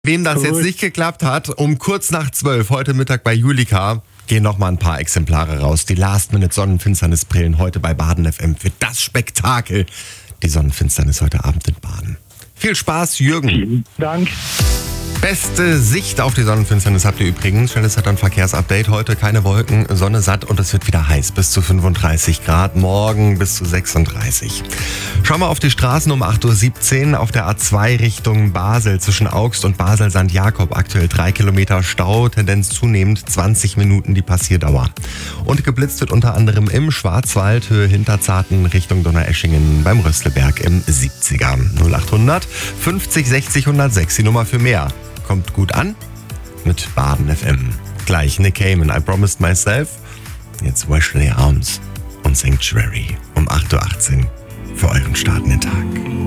Wem das jetzt nicht geklappt hat, um kurz nach 12 heute Mittag bei Julika gehen noch mal ein paar Exemplare raus. Die Last-Minute-Sonnenfinsternisbrillen heute bei Baden FM für das Spektakel. Die Sonnenfinsternis heute Abend in Baden. Viel Spaß, Jürgen. Vielen Dank. Beste Sicht auf die Sonnenfinsternis habt ihr übrigens. Schnelles Wetter- und Verkehrsupdate. Heute keine Wolken, Sonne satt und es wird wieder heiß. Bis zu 35 Grad, morgen bis zu 36. Schauen wir auf die Straßen um 8.17 Uhr auf der A2 Richtung Basel zwischen Augst und Basel-St. Jakob. Aktuell 3 Kilometer Stau, Tendenz zunehmend 20 Minuten die Passierdauer. Und geblitzt wird unter anderem im Schwarzwald, Höhe Hinterzarten Richtung Donaueschingen beim Röstelberg im 70er. 0800 50 60 106, die Nummer für mehr. Kommt gut an mit Baden FM. Gleich Nick Cayman, I Promised Myself. Jetzt Wesley Arms und Sanctuary um 8.18 Uhr für euren Start in den Tag.